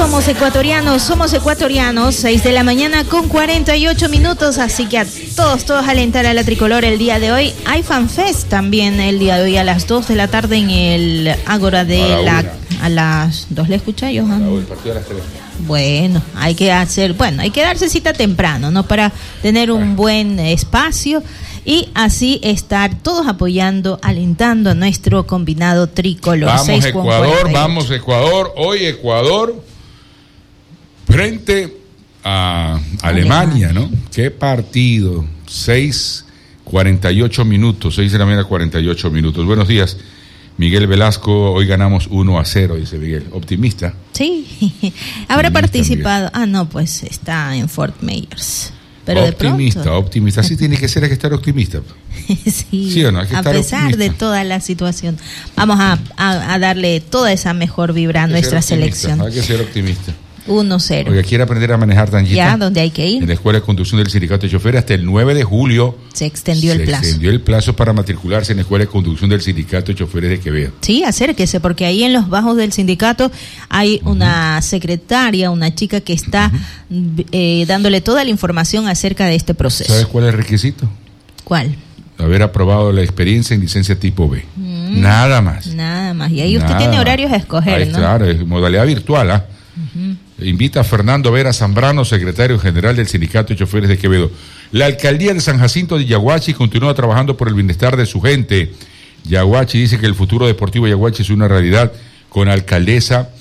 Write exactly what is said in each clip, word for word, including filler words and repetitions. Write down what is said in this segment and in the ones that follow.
somos ecuatorianos, somos ecuatorianos, seis de la mañana con cuarenta y ocho minutos, así que a todos, todos alentar a la tricolor el día de hoy. Hay FanFest también el día de hoy a las dos de la tarde en el Ágora de a la, la a las dos, ¿le escucha, Johan? El partido a las tres. Bueno, hay que hacer, bueno, hay que darse cita temprano, ¿no? Para tener un buen espacio y así estar todos apoyando, alentando a nuestro combinado tricolor. Vamos Ecuador, vamos Ecuador, hoy Ecuador frente a Alemania, ¿no? Qué partido, seis cuarenta y ocho minutos, seis de la mañana cuarenta y ocho minutos. Buenos días. Miguel Velasco, hoy ganamos uno a cero, dice Miguel. ¿Optimista? Sí, habrá optimista, participado. Miguel. Ah, no, pues está en Fort Myers. Pero optimista, de pronto... optimista. Así tiene que ser, hay que estar optimista. Sí, ¿Sí o no? Hay que a estar pesar optimista. De toda la situación. Vamos a, a, a darle toda esa mejor vibra a nuestra selección. Hay que ser optimista. uno cero. Oiga, ¿quiere aprender a manejar Tanguita? Ya, ¿dónde hay que ir? En la Escuela de Conducción del Sindicato de Choferes hasta el nueve de julio. Se extendió se el plazo. Se extendió el plazo para matricularse en la Escuela de Conducción del Sindicato de Choferes de Quevedo. Sí, acérquese, porque ahí en los bajos del sindicato hay uh-huh. una secretaria, una chica que está uh-huh. eh, dándole toda la información acerca de este proceso. ¿Sabes cuál es el requisito? ¿Cuál? Haber aprobado la experiencia en licencia tipo B. Mm, nada más. Nada más. Y ahí usted nada tiene horarios a escoger, ahí, ¿no? Claro, es modalidad virtual, ¿ah? Uh-huh. Invita a Fernando Vera Zambrano, secretario general del Sindicato de Choferes de Quevedo. La alcaldía de San Jacinto de Yaguachi continúa trabajando por el bienestar de su gente. Yaguachi dice que el futuro deportivo de Yaguachi es una realidad con alcaldesa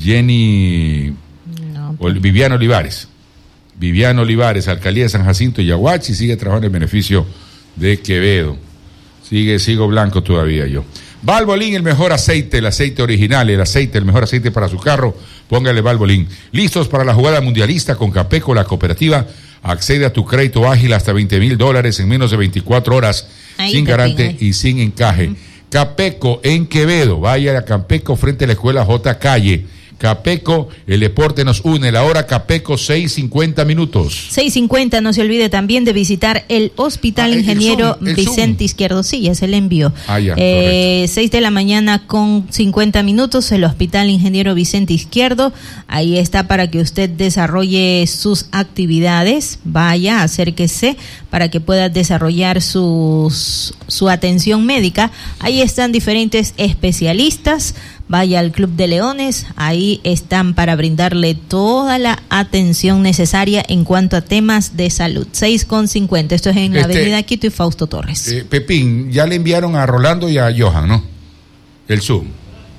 Jenny no, pues. Viviana Olivares. Viviana Olivares, alcaldía de San Jacinto de Yaguachi, sigue trabajando en beneficio de Quevedo. Sigue, sigo blanco todavía yo. Valvoline, el mejor aceite, el aceite original, el aceite, el mejor aceite para su carro, póngale Valvoline. Listos para la jugada mundialista con Capeco, la cooperativa. Accede a tu crédito ágil hasta veinte mil dólares en menos de veinticuatro horas, ahí sin garante y sin encaje. Uh-huh. Capeco en Quevedo, vaya a Capeco frente a la escuela J. Calle. Capeco, el deporte nos une. La hora Capeco, seis cincuenta minutos. seis cincuenta, no se olvide también de visitar el Hospital ah, el, Ingeniero el Zoom, el Vicente Zoom. Izquierdo. Sí, ya se le envió. Ah, ya, eh, seis de la mañana con cincuenta minutos, el Hospital Ingeniero Vicente Izquierdo. Ahí está para que usted desarrolle sus actividades. Vaya, acérquese para que pueda desarrollar sus, su atención médica. Ahí están diferentes especialistas. Vaya al Club de Leones, ahí están para brindarle toda la atención necesaria en cuanto a temas de salud. seis con cincuenta, esto es en la este, avenida Quito y Fausto Torres. Eh, Pepín, ya le enviaron a Rolando y a Johan, ¿no? El Zoom.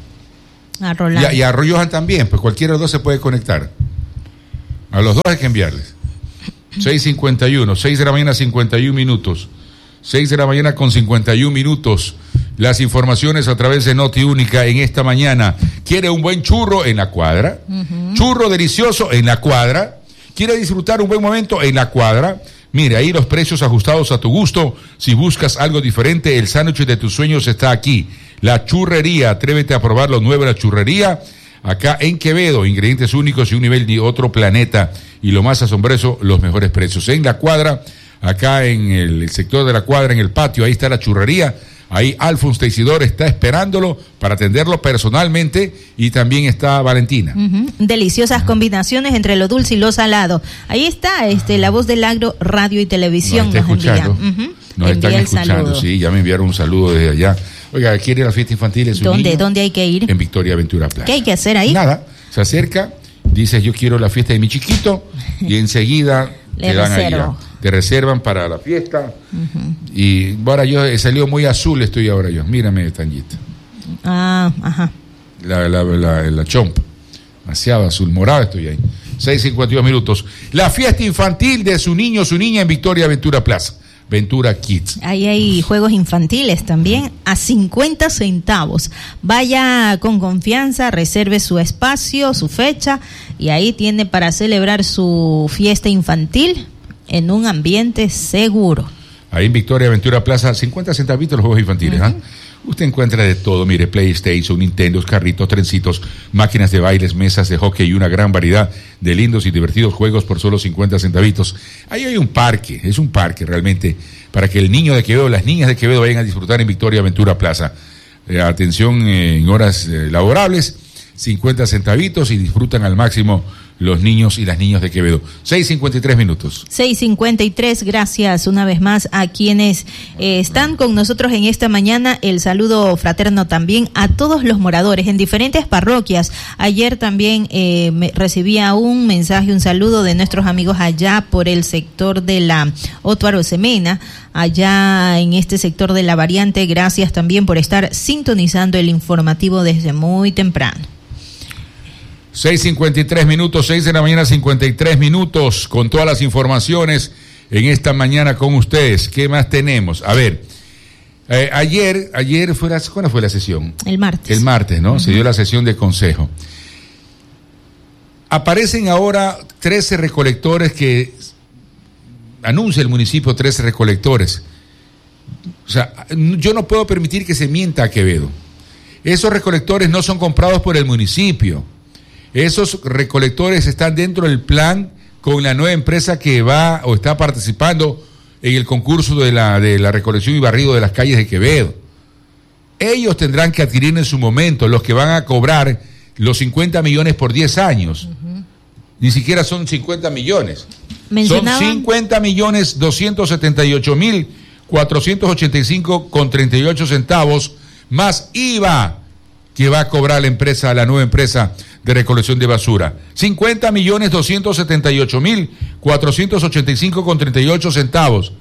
A Rolando. Y, y a Johan también, pues cualquiera de los dos se puede conectar. A los dos hay que enviarles. seis cincuenta y uno, seis de la mañana, cincuenta y un minutos. seis de la mañana con cincuenta y un minutos. Las informaciones a través de Noti Única en esta mañana. ¿Quiere un buen churro en la cuadra? Uh-huh. Churro delicioso en la cuadra. ¿Quiere disfrutar un buen momento en la cuadra? Mire, ahí los precios ajustados a tu gusto. Si buscas algo diferente, el sándwich de tus sueños está aquí. La Churrería. Atrévete a probar lo nuevo de la Churrería. Acá en Quevedo, ingredientes únicos y un nivel de otro planeta. Y lo más asombroso, los mejores precios. En la cuadra, acá en el sector de la cuadra, en el patio, ahí está la Churrería. Ahí Alfonso Teisidor está esperándolo para atenderlo personalmente y también está Valentina. Uh-huh. Deliciosas uh-huh. combinaciones entre lo dulce y lo salado. Ahí está este uh-huh. la voz del agro, radio y televisión. Nos está nos escuchando. Uh-huh. Nos están escuchando, saludo. Sí, ya me enviaron un saludo desde allá. Oiga, ¿quiere la fiesta infantil? ¿Dónde? Niño? ¿Dónde hay que ir? En Victoria Aventura Plaza. ¿Qué hay que hacer ahí? Nada, se acerca, dice yo quiero la fiesta de mi chiquito y enseguida te dan ahí ya. Te reservan para la fiesta. Uh-huh. Y ahora yo he salido muy azul, estoy ahora yo. Mírame, Tanguita. Ah, ajá. La, la, la, la chompa. Demasiado azul, morado estoy ahí. seis cincuenta y dos minutos. La fiesta infantil de su niño, su niña en Victoria Ventura Plaza. Ventura Kids. Ahí hay juegos infantiles también a cincuenta centavos. Vaya con confianza, reserve su espacio, su fecha y ahí tiene para celebrar su fiesta infantil en un ambiente seguro. Ahí en Victoria Aventura Plaza, cincuenta centavitos los juegos infantiles. Uh-huh. ¿eh? Usted encuentra de todo, mire, PlayStation, Nintendo, carritos, trencitos, máquinas de bailes, mesas de hockey y una gran variedad de lindos y divertidos juegos por solo cincuenta centavitos. Ahí hay un parque, es un parque realmente, para que el niño de Quevedo, las niñas de Quevedo vayan a disfrutar en Victoria Aventura Plaza. Eh, atención eh, en horas eh, laborables. cincuenta centavitos y disfrutan al máximo los niños y las niñas de Quevedo. seis cincuenta y tres minutos. seis cincuenta y tres, gracias una vez más a quienes eh, están con nosotros en esta mañana. El saludo fraterno también a todos los moradores en diferentes parroquias. Ayer también eh, me recibía un mensaje, un saludo de nuestros amigos allá por el sector de la Otto Arosemena, allá en este sector de la variante. Gracias también por estar sintonizando el informativo desde muy temprano. seis cincuenta y tres minutos, seis de la mañana, cincuenta y tres minutos, con todas las informaciones en esta mañana con ustedes. ¿Qué más tenemos? A ver, eh, ayer, ayer fue la, ¿cuándo fue la sesión? El martes. El martes, ¿no? Uh-huh. Se dio la sesión de consejo. Aparecen ahora trece recolectores que anuncia el municipio, trece recolectores. O sea, yo no puedo permitir que se mienta a Quevedo. Esos recolectores no son comprados por el municipio. Esos recolectores están dentro del plan con la nueva empresa que va o está participando en el concurso de la, de la recolección y barrido de las calles de Quevedo. Ellos tendrán que adquirir en su momento los que van a cobrar los cincuenta millones por diez años. Uh-huh. Ni siquiera son cincuenta millones. Son cincuenta millones doscientos setenta y ocho mil cuatrocientos ochenta y cinco con treinta y ocho centavos más I V A que va a cobrar la empresa, la nueva empresa de recolección de basura. cincuenta millones doscientos setenta y ocho mil cuatrocientos ochenta y cinco con treinta y ocho centavos.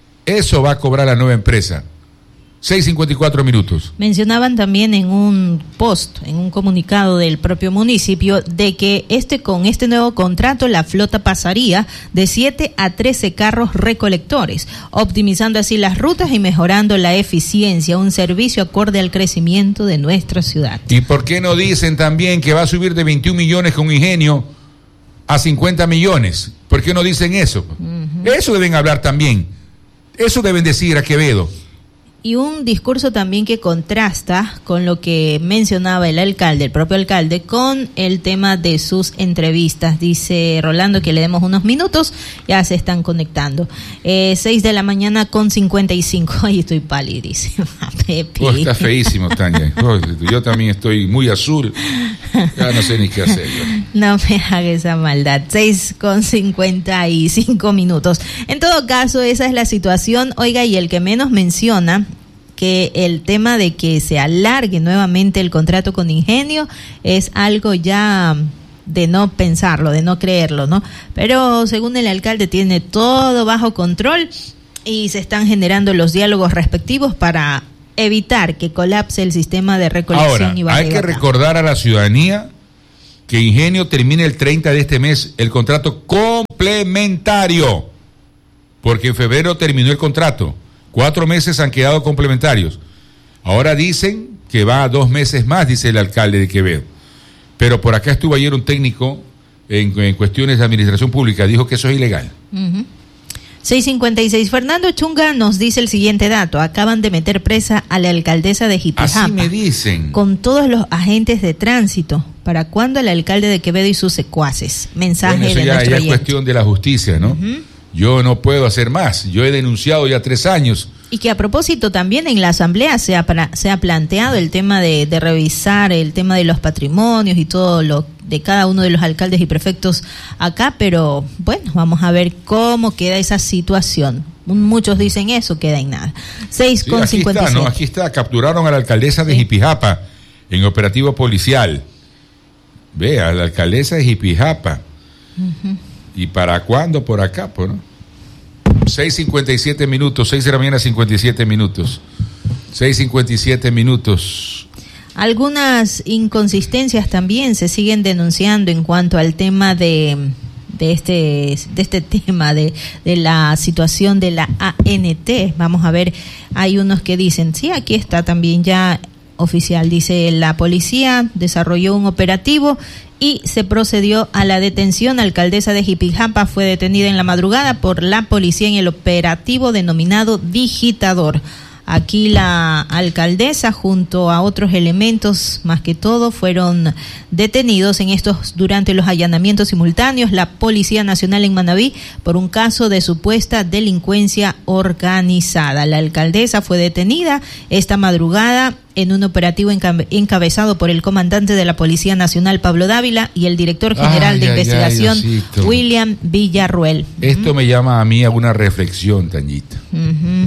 Eso va a cobrar la nueva empresa. seis cincuenta y cuatro minutos. Mencionaban también en un post, en un comunicado del propio municipio, de que este con este nuevo contrato la flota pasaría de siete a trece carros recolectores, optimizando así las rutas y mejorando la eficiencia, un servicio acorde al crecimiento de nuestra ciudad. ¿Y por qué no dicen también que va a subir de veintiún millones con Ingenio a cincuenta millones? ¿Por qué no dicen eso? Uh-huh. Eso deben hablar también. Eso deben decir a Quevedo. Y un discurso también que contrasta con lo que mencionaba el alcalde, el propio alcalde, con el tema de sus entrevistas. Dice Rolando que le demos unos minutos, ya se están conectando. Eh, seis de la mañana con cincuenta y cinco. Ay, estoy palidísima, Pepe. Oh, está feísimo, Tania. Oh, yo también estoy muy azul. Ya no sé ni qué hacer. Yo. No me haga esa maldad. seis con cincuenta y cinco minutos. En todo caso, esa es la situación. Oiga, y el que menos menciona que el tema de que se alargue nuevamente el contrato con Ingenio es algo ya de no pensarlo, de no creerlo, ¿no? Pero según el alcalde tiene todo bajo control y se están generando los diálogos respectivos para evitar que colapse el sistema de recolección. Ahora, y barrido. Hay que recordar a la ciudadanía que Ingenio termine el treinta de este mes el contrato complementario, porque en febrero terminó el contrato. Cuatro meses han quedado complementarios. Ahora dicen que va a dos meses más, dice el alcalde de Quevedo. Pero por acá estuvo ayer un técnico en, en cuestiones de administración pública, dijo que eso es ilegal. Uh-huh. seis cincuenta y seis. Fernando Chunga nos dice el siguiente dato. Acaban de meter presa a la alcaldesa de Jipijapa. Así me dicen. Con todos los agentes de tránsito. ¿Para cuándo el alcalde de Quevedo y sus secuaces? Mensaje bueno, eso de ya, nuestro ya es oyente. cuestión de la justicia, ¿no? Uh-huh. Yo no puedo hacer más. Yo he denunciado ya tres años. Y que a propósito también en la asamblea se ha, pra, se ha planteado el tema de, de revisar el tema de los patrimonios y todo lo de cada uno de los alcaldes y prefectos acá, pero bueno, vamos a ver cómo queda esa situación. Muchos dicen eso, queda en nada. seis con cincuenta y siete. Sí, aquí está, ¿no? Aquí está, capturaron a la alcaldesa de sí. Jipijapa en operativo policial. Ve, a la alcaldesa de Jipijapa. Uh-huh. ¿Y para cuándo por acá, pues, no? seis cincuenta y siete minutos, seis de la mañana, cincuenta y siete minutos. seis cincuenta y siete minutos. Algunas inconsistencias también se siguen denunciando en cuanto al tema de, de este de este tema de, de la situación de la A N T. Vamos a ver, hay unos que dicen, sí, aquí está también ya oficial, dice la policía desarrolló un operativo y se procedió a la detención. La alcaldesa de Jipijapa fue detenida en la madrugada por la policía en el operativo denominado Digitador. Aquí la alcaldesa junto a otros elementos, más que todo, fueron detenidos en estos durante los allanamientos simultáneos la Policía Nacional en Manabí por un caso de supuesta delincuencia organizada. La alcaldesa fue detenida esta madrugada en un operativo encabezado por el comandante de la Policía Nacional, Pablo Dávila, y el director general ay, de ay, investigación, ay, William Villarruel. Esto uh-huh. me llama a mí a una reflexión, Tañita. Uh-huh.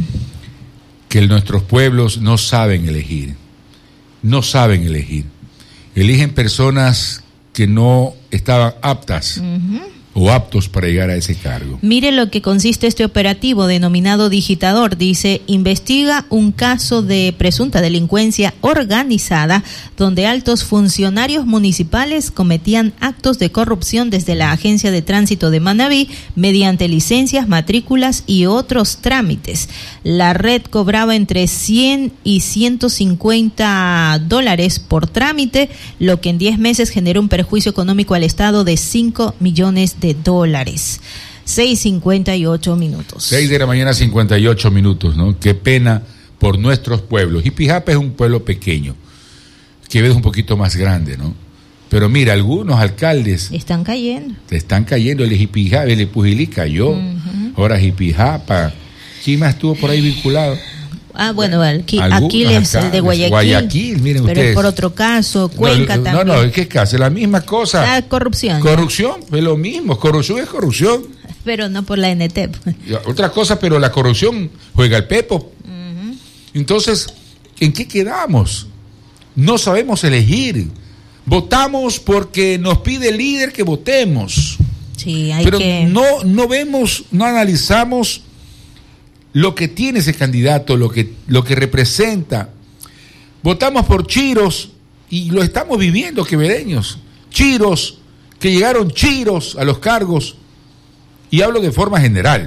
Que nuestros pueblos no saben elegir. No saben elegir. Eligen personas que no estaban aptas. Uh-huh. o aptos para llegar a ese cargo. Mire lo que consiste este operativo denominado Digitador. Dice, investiga un caso de presunta delincuencia organizada donde altos funcionarios municipales cometían actos de corrupción desde la Agencia de Tránsito de Manabí mediante licencias, matrículas y otros trámites. La red cobraba entre cien y ciento cincuenta dólares por trámite, lo que en diez meses generó un perjuicio económico al Estado de cinco millones de dólares. seis cincuenta y ocho minutos. seis de la mañana, cincuenta y ocho minutos, ¿no? Qué pena por nuestros pueblos. Jipijapa es un pueblo pequeño, Quevedo es un poquito más grande, ¿no? Pero mira, algunos alcaldes están cayendo. Están cayendo. El Jipijapa, el Pujilí cayó. Uh-huh. Ahora Jipijapa. ¿Quién más estuvo por ahí vinculado? Ah, bueno, aquí, Aquiles, el de Guayaquil. Guayaquil, miren pero ustedes. por otro caso, Cuenca no, no, también. No, no, ¿qué caso? La misma cosa. La corrupción. Corrupción, ya. Es lo mismo. Corrupción es corrupción. Pero no por la N T E P. Otra cosa, pero la corrupción juega el pepo. Uh-huh. Entonces, ¿en qué quedamos? No sabemos elegir. Votamos porque nos pide el líder que votemos. Sí, hay pero que... no, no vemos, no analizamos lo que tiene ese candidato, lo que, lo que representa. Votamos por chiros y lo estamos viviendo, quevedeños. Chiros, que llegaron chiros a los cargos, y hablo de forma general.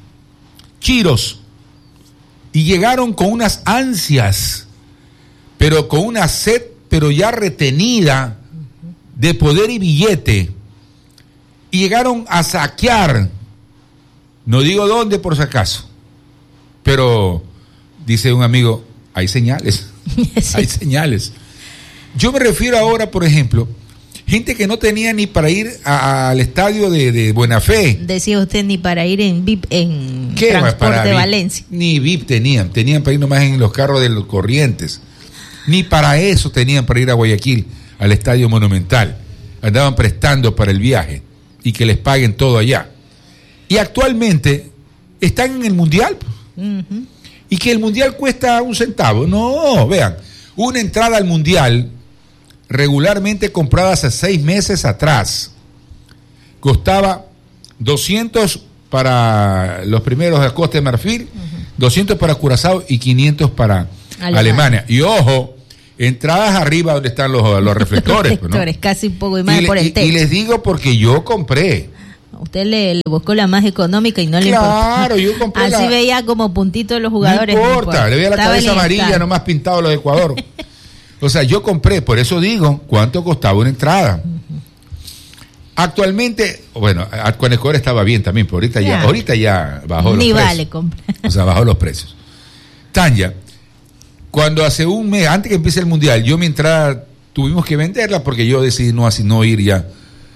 Chiros, y llegaron con unas ansias, pero con una sed, pero ya retenida, de poder y billete, y llegaron a saquear, no digo dónde por si acaso, pero dice un amigo, hay señales, sí. Hay señales. Yo me refiero ahora, por ejemplo, gente que no tenía ni para ir a, al estadio de, de Buena Fe. Decía usted ni para ir en V I P, en Transporte de Valencia. Ni V I P tenían, tenían para ir nomás en los carros de los Corrientes. Ni para eso tenían para ir a Guayaquil, al estadio Monumental. Andaban prestando para el viaje y que les paguen todo allá. Y actualmente están en el Mundial. Uh-huh. Y que el Mundial cuesta un centavo. No, vean, una entrada al Mundial regularmente comprada hace seis meses atrás costaba doscientos para los primeros de Costa de Marfil, uh-huh. doscientos para Curazao y quinientos para Alemania. Alemania. Y ojo, entradas arriba donde están los, los reflectores. Los reflectores, ¿no? Casi un poco y más y por le, el techo. Y les digo porque yo compré. Usted le, le buscó la más económica y no le claro, importó. Claro, yo compré. Así la... veía como puntitos los jugadores. No importa, no importa. Le veía la Estaba cabeza amarilla nomás pintado los de Ecuador. O sea, yo compré, por eso digo, ¿cuánto costaba una entrada? Uh-huh. Actualmente, bueno, con Ecuador estaba bien también, pero ahorita ya, ya ahorita ya bajó Ni los vale precios. comprar. O sea, bajó los precios. Tanya, cuando hace un mes, antes que empiece el Mundial, yo mi entrada tuvimos que venderla porque yo decidí no, así, no ir ya.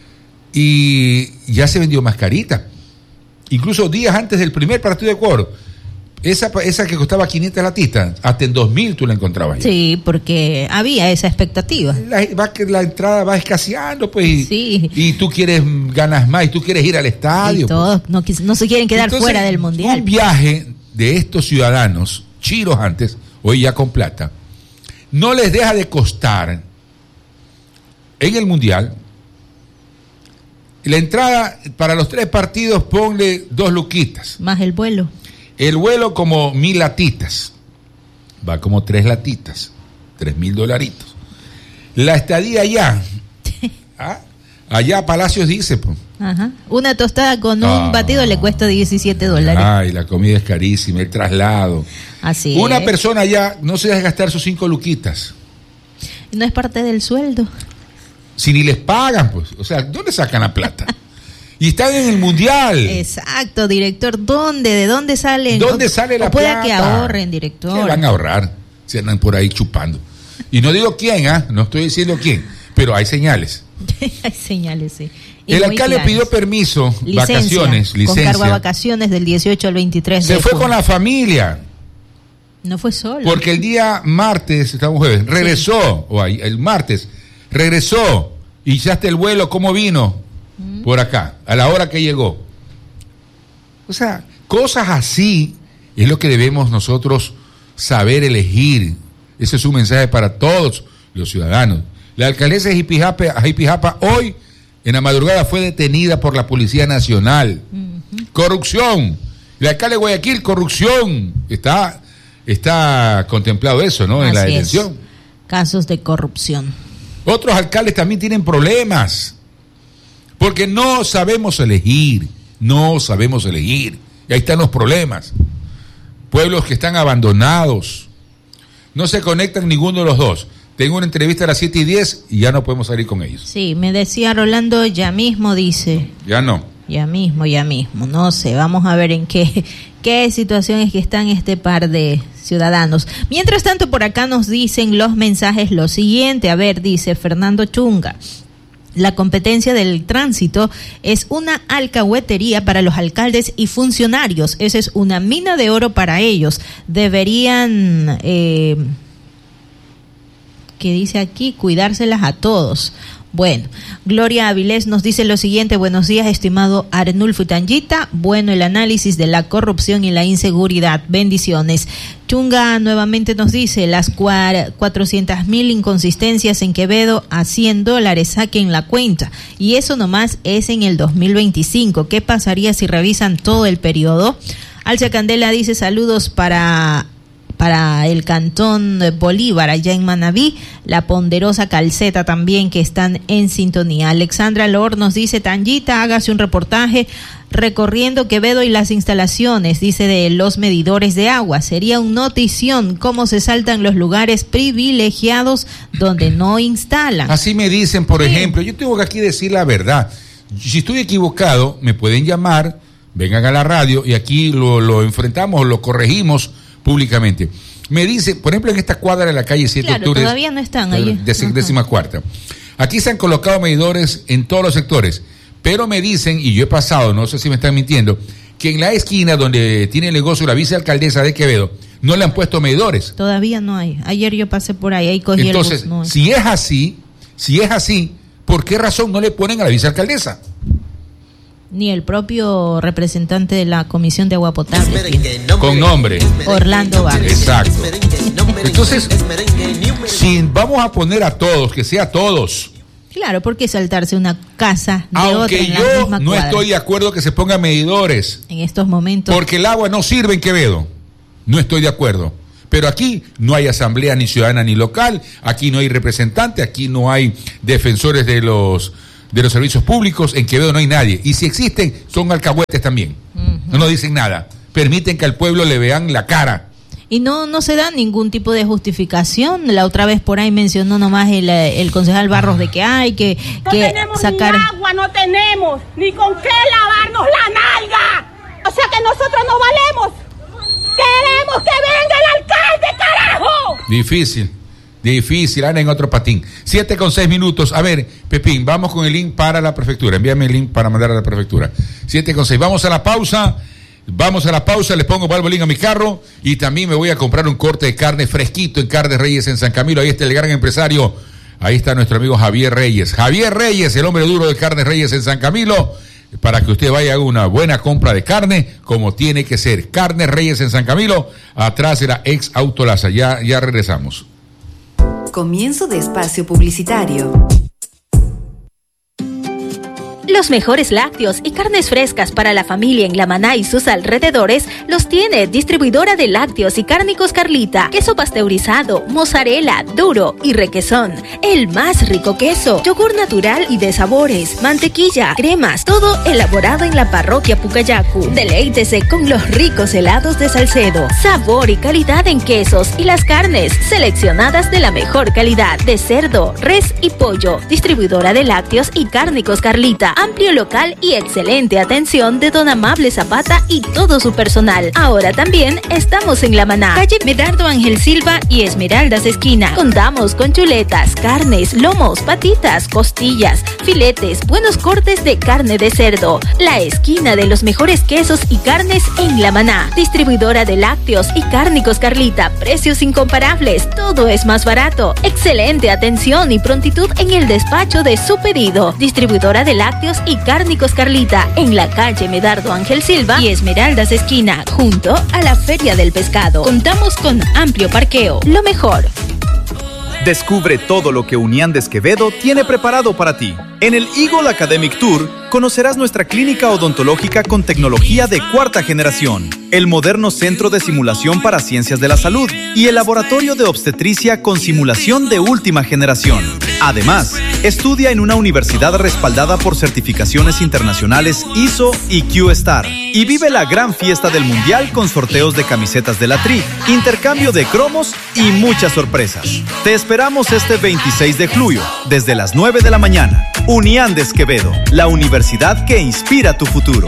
Y ya se vendió más carita. Incluso días antes del primer partido de Ecuador, esa, esa que costaba quinientas latitas, hasta en dos mil tú la encontrabas ya. Sí, porque había esa expectativa. La, va, la entrada va escaseando, pues, y, sí. y tú quieres, ganas más, y tú quieres ir al estadio. Y todos pues. no, no se quieren quedar Entonces, fuera del Mundial. Un viaje de estos ciudadanos, chiros antes, hoy ya con plata, no les deja de costar en el Mundial. La entrada para los tres partidos, ponle dos luquitas. Más el vuelo. El vuelo como mil latitas. Va como tres latitas. Tres mil dolaritos. La estadía allá. ¿Ah? Allá Palacios dice. Pues. Ajá. Una tostada con ah, un batido le cuesta diecisiete dólares. Ay, la comida es carísima, el traslado. Así Una es. persona allá no se deja gastar sus cinco luquitas. No es parte del sueldo. Si ni les pagan, pues. O sea, ¿dónde sacan la plata? Y están en el mundial. Exacto, director. ¿Dónde? ¿De dónde salen? ¿Dónde sale la o pueda plata? que ahorren, director. ¿Qué van a ahorrar? Se andan por ahí chupando. Y no digo quién, ¿ah? ¿eh? No estoy diciendo quién, pero hay señales. Hay señales, sí. Y el alcalde claras. pidió permiso, licencia, vacaciones, licencia. Con cargo a vacaciones del dieciocho al veintitrés Se de fue junio. Con la familia. No fue solo. Porque el día martes, estamos jueves, regresó, sí. o ahí, el martes, regresó. Y ya está el vuelo, ¿cómo vino? Mm. Por acá, a la hora que llegó. O sea, cosas así es lo que debemos nosotros saber elegir. Ese es un mensaje para todos los ciudadanos. La alcaldesa de Jipijapa hoy, en la madrugada, fue detenida por la Policía Nacional. Uh-huh. Corrupción. El alcalde de Guayaquil, corrupción. Está, está contemplado eso, ¿no? En Así la detención. Es. Casos de corrupción. Otros alcaldes también tienen problemas. Porque no sabemos elegir. No sabemos elegir. Y ahí están los problemas. Pueblos que están abandonados. No se conectan ninguno de los dos. Tengo una entrevista a las siete y diez y ya no podemos salir con ellos. Sí, me decía Rolando, ya mismo dice. Ya no. Ya mismo, ya mismo. No sé, vamos a ver en qué, qué situaciones que están este par de ciudadanos. Mientras tanto, por acá nos dicen los mensajes lo siguiente. A ver, dice Fernando Chunga. La competencia del tránsito es una alcahuetería para los alcaldes y funcionarios. Esa es una mina de oro para ellos. Deberían... Eh, que dice aquí, cuidárselas a todos. Bueno, Gloria Avilés nos dice lo siguiente: buenos días, estimado Arnulfo Tangita, bueno el análisis de la corrupción y la inseguridad, bendiciones. Chunga nuevamente nos dice, las cuatrocientas mil inconsistencias en Quevedo a cien dólares, saquen la cuenta, y eso nomás es en el dos mil veinticinco, ¿qué pasaría si revisan todo el periodo? Alcia Candela dice, saludos para... para el Cantón Bolívar, allá en Manabí, la Ponderosa Calceta también, que están en sintonía. Alexandra Lor nos dice, Tangita, hágase un reportaje recorriendo Quevedo y las instalaciones, dice, de los medidores de agua. Sería un notición cómo se saltan los lugares privilegiados donde no instalan. Así me dicen, por sí. ejemplo, yo tengo que aquí decir la verdad. Si estoy equivocado, me pueden llamar, vengan a la radio y aquí lo, lo enfrentamos, lo corregimos públicamente. Me dice, por ejemplo, en esta cuadra de la calle siete de octubre. Todavía no están ahí. Décima cuarta. Aquí se han colocado medidores en todos los sectores, pero me dicen, y yo he pasado, no sé si me están mintiendo, que en la esquina donde tiene el negocio la vicealcaldesa de Quevedo, no le han puesto medidores. Todavía no hay. Ayer yo pasé por ahí, ahí cogí Entonces, el bus. No si es así, si es así, ¿por qué razón no le ponen a la vicealcaldesa? Ni el propio representante de la Comisión de Agua Potable. Con nombre. Orlando Vargas. Exacto. Entonces, si vamos a poner a todos, que sea todos. Claro, ¿por qué saltarse una casa de Aunque otra en yo la misma no cuadra? Estoy de acuerdo que se pongan medidores. En estos momentos. Porque el agua no sirve en Quevedo. No estoy de acuerdo. Pero aquí no hay asamblea ni ciudadana ni local. Aquí no hay representante. Aquí no hay defensores de los... de los servicios públicos. En Quevedo no hay nadie. Y si existen, son alcahuetes también. Uh-huh. No nos dicen nada. Permiten que al pueblo le vean la cara. Y no no se da ningún tipo de justificación. La otra vez por ahí mencionó nomás el, el concejal Barros de que hay que, no que tenemos sacar... ni agua, no tenemos ni con qué lavarnos la nalga. O sea que nosotros no valemos. ¡Queremos que venga el alcalde, carajo! Difícil. Difícil, anda en otro patín. Siete con seis minutos. A ver, Pepín, vamos con el link para la prefectura. Envíame el link para mandar a la prefectura. Siete con seis. Vamos a la pausa. Vamos a la pausa. Les pongo Valvolín a mi carro. Y también me voy a comprar un corte de carne fresquito en Carnes Reyes en San Camilo. Ahí está el gran empresario. Ahí está nuestro amigo Javier Reyes. Javier Reyes, el hombre duro de Carnes Reyes en San Camilo. Para que usted vaya a una buena compra de carne, como tiene que ser. Carnes Reyes en San Camilo. Atrás de la ex Autolaza. Ya, ya regresamos. Comienzo de espacio publicitario. Los mejores lácteos y carnes frescas para la familia en La Maná y sus alrededores los tiene distribuidora de lácteos y cárnicos Carlita. Queso pasteurizado, mozzarella, duro y requesón. El más rico queso, yogur natural y de sabores, mantequilla, cremas, todo elaborado en la parroquia Pucayacu. Deleítese con los ricos helados de Salcedo. Sabor y calidad en quesos y las carnes seleccionadas de la mejor calidad de cerdo, res y pollo. Distribuidora de lácteos y cárnicos Carlita. amplio local y excelente atención de don Amable Zapata y todo su personal. Ahora también estamos en La Maná, calle Medardo Ángel Silva y Esmeraldas esquina. Contamos con chuletas, carnes, lomos, patitas, costillas, filetes, buenos cortes de carne de cerdo. La esquina de los mejores quesos y carnes en La Maná. Distribuidora de lácteos y cárnicos Carlita. Precios incomparables. Todo es más barato. Excelente atención y prontitud en el despacho de su pedido. Distribuidora de lácteos y cárnicos Carlita en la calle Medardo Ángel Silva y Esmeraldas esquina, junto a la Feria del Pescado. Contamos con amplio parqueo. Lo mejor. Descubre todo lo que Unián de Esquevedo tiene preparado para ti. En el Eagle Academic Tour conocerás nuestra clínica odontológica con tecnología de cuarta generación, el moderno centro de simulación para ciencias de la salud y el laboratorio de obstetricia con simulación de última generación. Además, estudia en una universidad respaldada por certificaciones internacionales I S O y Q-Star y vive la gran fiesta del Mundial con sorteos de camisetas de la Tri, intercambio de cromos y muchas sorpresas. Te esperamos este veintiséis de julio, desde las nueve de la mañana. Unián de Esquevedo, la universidad que inspira tu futuro.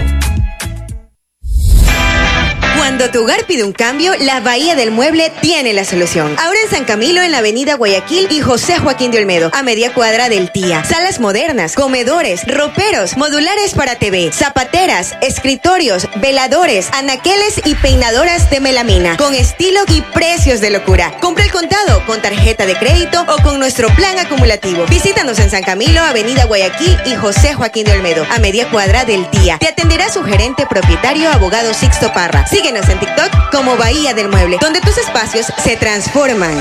Cuando tu hogar pide un cambio, la Bahía del Mueble tiene la solución. Ahora en San Camilo, en la avenida Guayaquil y José Joaquín de Olmedo, a media cuadra del Tía. Salas modernas, comedores, roperos, modulares para T V, zapateras, escritorios, veladores, anaqueles y peinadoras de melamina, con estilo y precios de locura. Compra el contado con tarjeta de crédito o con nuestro plan acumulativo. Visítanos en San Camilo, avenida Guayaquil y José Joaquín de Olmedo, a media cuadra del Tía. Te atenderá su gerente propietario, abogado Sixto Parra. Síguenos en TikTok como Bahía del Mueble, donde tus espacios se transforman.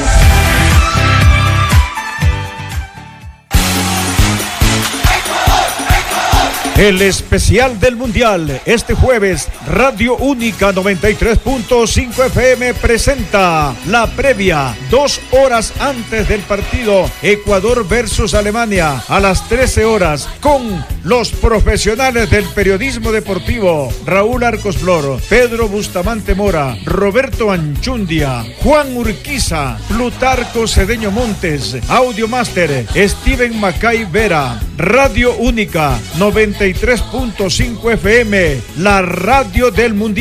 El especial del Mundial. Este jueves, Radio Única noventa y tres punto cinco F M presenta la previa, dos horas antes del partido Ecuador versus Alemania, a las trece horas, con los profesionales del periodismo deportivo: Raúl Arcos Flor, Pedro Bustamante Mora, Roberto Anchundia, Juan Urquiza, Plutarco Cedeño Montes, Audio Master, Steven Macay Vera. Radio Única noventa y tres punto cinco F M, la radio del Mundial.